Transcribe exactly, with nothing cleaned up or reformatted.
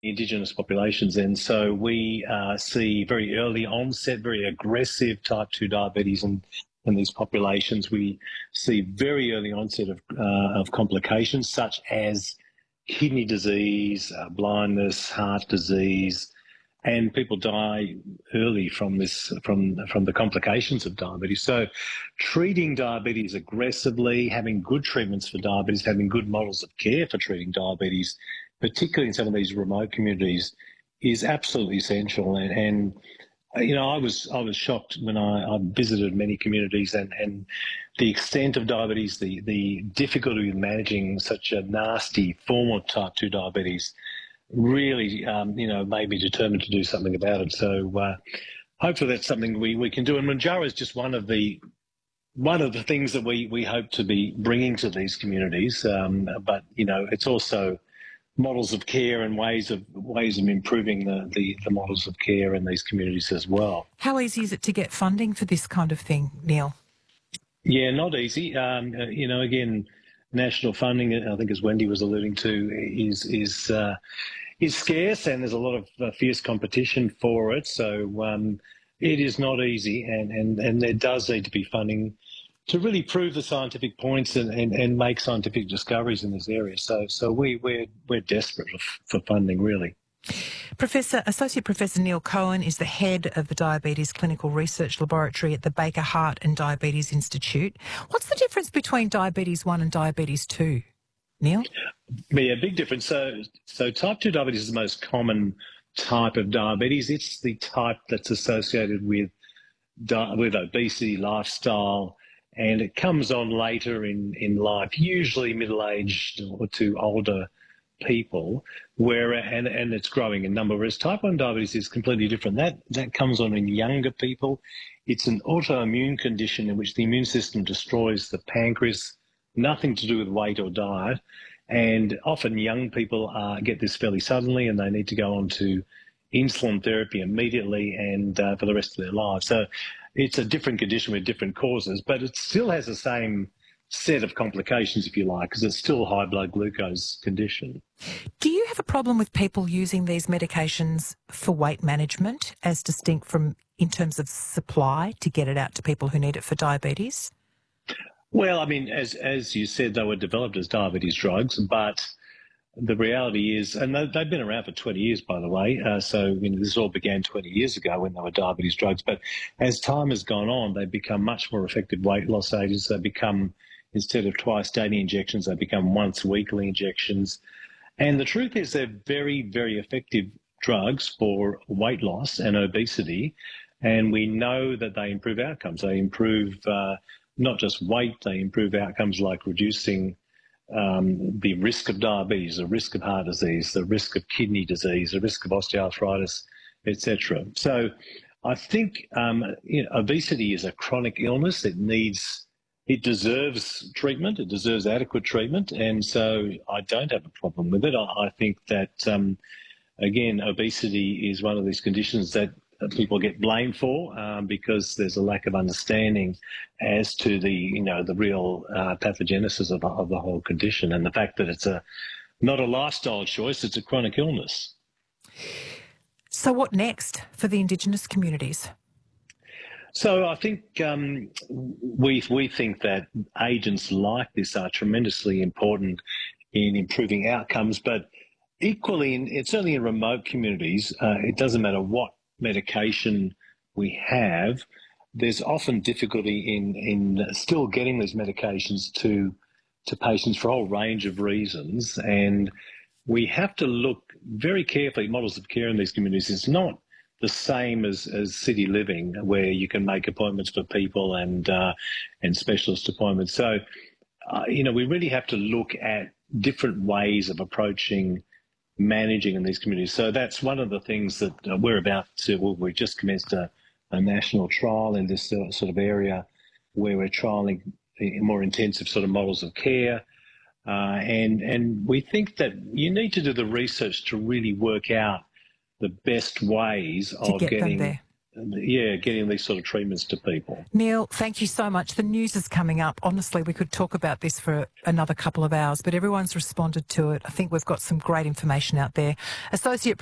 Indigenous populations. And so we uh, see very early onset, very aggressive type two diabetes in, in these populations. We see very early onset of, uh, of complications such as kidney disease, uh, blindness, heart disease, and people die early from this, from, from the complications of diabetes. So treating diabetes aggressively, having good treatments for diabetes, having good models of care for treating diabetes, particularly in some of these remote communities, is absolutely essential. And, and you know, I was I was shocked when I, I visited many communities and, and the extent of diabetes, the, the difficulty with managing such a nasty form of type two diabetes really, um, you know, made me determined to do something about it. So uh, hopefully that's something we, we can do. And Mounjaro is just one of the one of the things that we, we hope to be bringing to these communities. Um, but, you know, it's also models of care and ways of ways of improving the, the, the models of care in these communities as well. How easy is it to get funding for this kind of thing, Neil? Yeah, not easy. Um, uh, you know, again, national funding, I think as Wendy was alluding to, is is uh, is scarce, and there's a lot of uh, fierce competition for it. So um, it is not easy, and, and, and there does need to be funding to really prove the scientific points and, and, and make scientific discoveries in this area. So so we, we're, we're desperate for funding, really. Professor, Associate Professor Neil Cohen is the head of the Diabetes Clinical Research Laboratory at the Baker Heart and Diabetes Institute. What's the difference between diabetes one and diabetes two, Neil? Yeah, big difference. So, so type two diabetes is the most common type of diabetes. It's the type that's associated with di- with obesity, lifestyle, and it comes on later in, in life, usually middle-aged or to older people, where and, and it's growing in number, whereas type one diabetes is completely different. That that comes on in younger people. It's an autoimmune condition in which the immune system destroys the pancreas, nothing to do with weight or diet. And often young people uh, get this fairly suddenly and they need to go on to insulin therapy immediately and uh, for the rest of their lives. So it's a different condition with different causes, but it still has the same set of complications, if you like, because it's still a high blood glucose condition. Do you have a problem with people using these medications for weight management as distinct from in terms of supply to get it out to people who need it for diabetes? Well, I mean, as as you said, they were developed as diabetes drugs, but the reality is, and they've been around for twenty years, by the way, uh, so you know, this all began twenty years ago when they were diabetes drugs, but as time has gone on, they've become much more effective weight loss agents. They've become, instead of twice daily injections, they become once weekly injections. And the truth is they're very, very effective drugs for weight loss and obesity. And we know that they improve outcomes. They improve uh, not just weight, they improve outcomes like reducing um, the risk of diabetes, the risk of heart disease, the risk of kidney disease, the risk of osteoarthritis, et cetera. So I think um, you know, obesity is a chronic illness. It needs It deserves treatment. It deserves adequate treatment. And so I don't have a problem with it. I, I think that, um, again, obesity is one of these conditions that people get blamed for um, because there's a lack of understanding as to the, you know, the real uh, pathogenesis of, of the whole condition and the fact that it's a not a lifestyle choice, it's a chronic illness. So what next for the Indigenous communities? So I think um, we we think that agents like this are tremendously important in improving outcomes, but equally, in, it's certainly in remote communities, uh, it doesn't matter what medication we have, there's often difficulty in, in still getting these medications to, to patients for a whole range of reasons. And we have to look very carefully at models of care in these communities. It's not the same as, as city living where you can make appointments for people and, uh, and specialist appointments. So, uh, you know, we really have to look at different ways of approaching managing in these communities. So that's one of the things that uh, we're about to, well, we've just commenced a, a national trial in this uh, sort of area where we're trialling more intensive sort of models of care. Uh, and, and we think that you need to do the research to really work out the best ways to of get getting them there. yeah, getting these sort of treatments to people. Neil, thank you so much. The news is coming up. Honestly, we could talk about this for another couple of hours, but everyone's responded to it. I think we've got some great information out there. Associate